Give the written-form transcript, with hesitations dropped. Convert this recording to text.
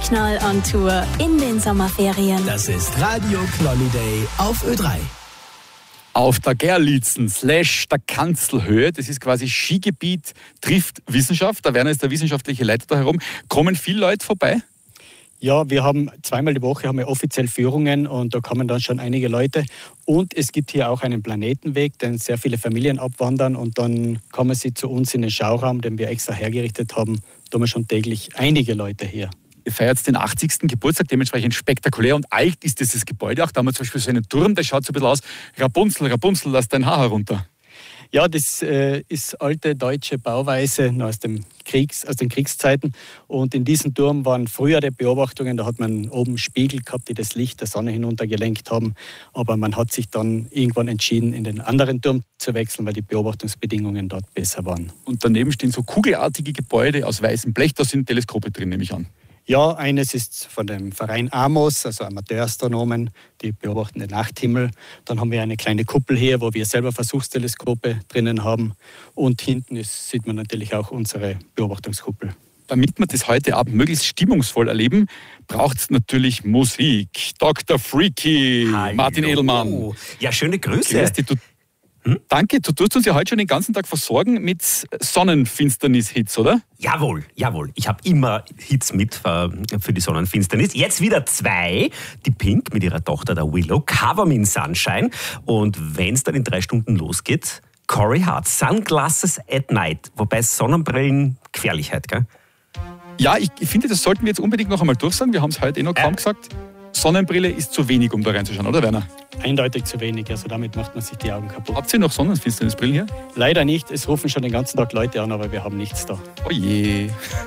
Knall on Tour in den Sommerferien. Das ist Radio Knolliday auf Ö3. Auf der Gerlitzen / der Kanzelhöhe, das ist quasi Skigebiet, trifft Wissenschaft. Da Werner ist der wissenschaftliche Leiter da herum. Kommen viele Leute vorbei? Ja, wir haben zweimal die Woche offiziell Führungen und da kommen dann schon einige Leute. Und es gibt hier auch einen Planetenweg, den sehr viele Familien abwandern und dann kommen sie zu uns in den Schauraum, den wir extra hergerichtet haben. Da haben wir schon täglich einige Leute hier. Ihr feiert den 80. Geburtstag, dementsprechend spektakulär und alt ist dieses Gebäude auch. Da haben wir zum Beispiel so einen Turm, der schaut so ein bisschen aus, Rapunzel, Rapunzel, lass dein Haar herunter. Ja, das ist alte deutsche Bauweise aus den Kriegszeiten. Und in diesem Turm waren frühere Beobachtungen, da hat man oben Spiegel gehabt, die das Licht der Sonne hinuntergelenkt haben. Aber man hat sich dann irgendwann entschieden, in den anderen Turm zu wechseln, weil die Beobachtungsbedingungen dort besser waren. Und daneben stehen so kugelartige Gebäude aus weißem Blech, da sind Teleskope drin, nehme ich an. Ja, eines ist von dem Verein AMOS, also Amateurastronomen, die beobachten den Nachthimmel. Dann haben wir eine kleine Kuppel hier, wo wir selber Versuchsteleskope drinnen haben. Und hinten sieht man natürlich auch unsere Beobachtungskuppel. Damit wir das heute Abend möglichst stimmungsvoll erleben, braucht es natürlich Musik. Dr. Freaky, Hallo. Martin Edelmann. Ja, schöne Grüße. Grüß dich, Danke, du tust uns ja heute schon den ganzen Tag versorgen mit Sonnenfinsternis-Hits, oder? Jawohl. Ich habe immer Hits mit für die Sonnenfinsternis. Jetzt wieder 2. Die Pink mit ihrer Tochter, der Willow, Cover Me in Sunshine. Und wenn es dann in 3 Stunden losgeht, Corey Hart, Sunglasses at Night. Wobei Sonnenbrillen Gefährlichkeit, gell? Ja, ich finde, das sollten wir jetzt unbedingt noch einmal durchsagen. Wir haben es heute noch kaum gesagt. Sonnenbrille ist zu wenig, um da reinzuschauen, oder Werner? Eindeutig zu wenig, also damit macht man sich die Augen kaputt. Habt ihr noch Sonnenfinsternisbrillen hier? Leider nicht, es rufen schon den ganzen Tag Leute an, aber wir haben nichts da. Oh je.